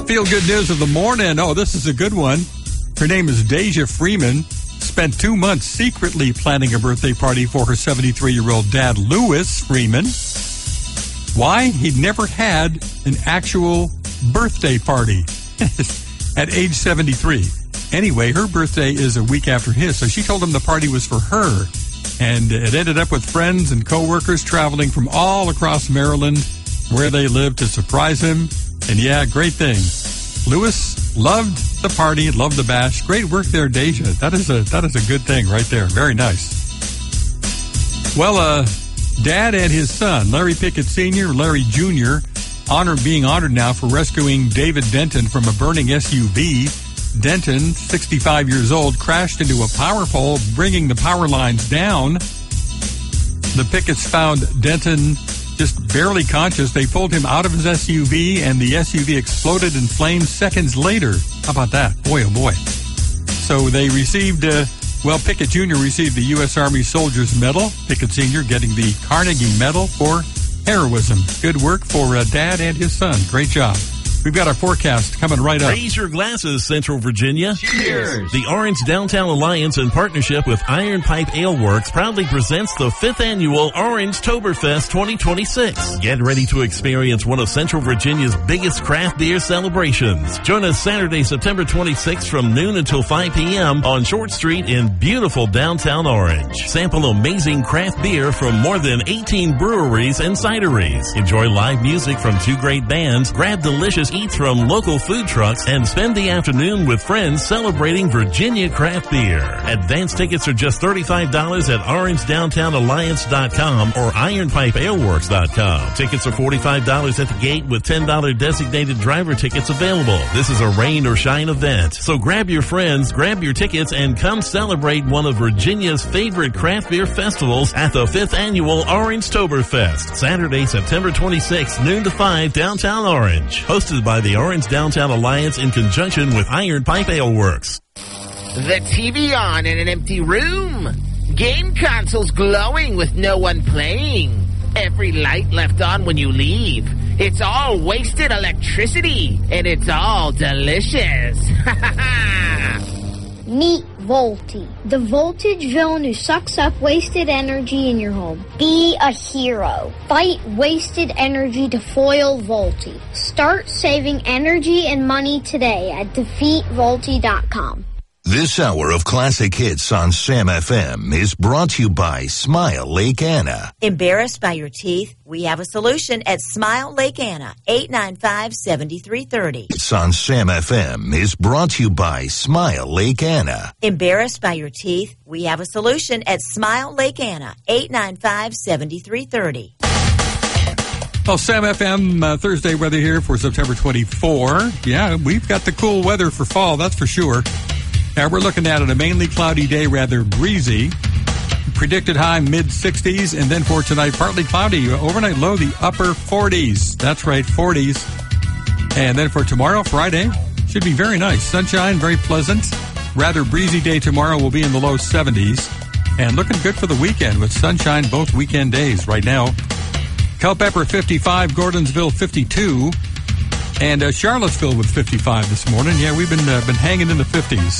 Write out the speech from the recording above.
feel-good news of the morning. Oh, this is a good one. Her name is Deja Freeman. Spent 2 months secretly planning a birthday party for her 73-year-old dad, Louis Freeman. Why? He'd never had an actual birthday party at age 73. Anyway, her birthday is a week after his, so she told him the party was for her. And it ended up with friends and coworkers traveling from all across Maryland where they lived to surprise him. And yeah, great thing. Louis loved the party, loved the bash. Great work there, Deja. That is a good thing right there. Very nice. Well, Dad and his son, Larry Pickett Sr., Larry Jr., being honored now for rescuing David Denton from a burning SUV. Denton, 65 years old, crashed into a power pole, bringing the power lines down. The Picketts found Denton just barely conscious. They pulled him out of his SUV, and the SUV exploded in flames seconds later. How about that? Boy, oh boy. So they received, Pickett Jr. received the U.S. Army Soldier's Medal. Pickett Sr. getting the Carnegie Medal for heroism. Good work for Dad and his son. Great job. We've got our forecast coming right up. Raise your glasses, Central Virginia. Cheers. The Orange Downtown Alliance, in partnership with Iron Pipe Ale Works, proudly presents the 5th Annual Orangetoberfest 2026. Get ready to experience one of Central Virginia's biggest craft beer celebrations. Join us Saturday, September 26th from noon until 5 p.m. on Short Street in beautiful downtown Orange. Sample amazing craft beer from more than 18 breweries and cideries. Enjoy live music from 2 great bands. Grab delicious eats from local food trucks and spend the afternoon with friends celebrating Virginia craft beer. Advance tickets are just $35 at orangedowntownalliance.com or ironpipealeworks.com. Tickets are $45 at the gate with $10 designated driver tickets available. This is a rain or shine event, so grab your friends, grab your tickets, and come celebrate one of Virginia's favorite craft beer festivals at the 5th Annual Orangetoberfest, Saturday, September 26th, noon to 5, downtown Orange. Hosted by the Orange Downtown Alliance in conjunction with Iron Pipe Ale Works. The TV on in an empty room. Game consoles glowing with no one playing. Every light left on when you leave. It's all wasted electricity, and it's all delicious. Meet Volti, the voltage villain who sucks up wasted energy in your home. Be a hero. Fight wasted energy to foil Volti. Start saving energy and money today at defeatvolti.com. This hour of classic hits on Sam FM is brought to you by Smile Lake Anna. Embarrassed by your teeth? We have a solution at Smile Lake Anna, 895-7330. It's on Sam FM is brought to you by Smile Lake Anna. Embarrassed by your teeth? We have a solution at Smile Lake Anna, 895-7330. Well, Sam FM Thursday weather here for September 24. Yeah, we've got the cool weather for fall, that's for sure. Now we're looking at it, a mainly cloudy day, rather breezy. Predicted high mid-60s, and then for tonight, partly cloudy. Overnight low, the upper 40s. That's right, 40s. And then for tomorrow, Friday, should be very nice. Sunshine, very pleasant. Rather breezy day tomorrow will be in the low 70s. And looking good for the weekend with sunshine both weekend days right now. Culpeper 55, Gordonsville 52, and Charlottesville with 55 this morning. Yeah, we've been hanging in the 50s.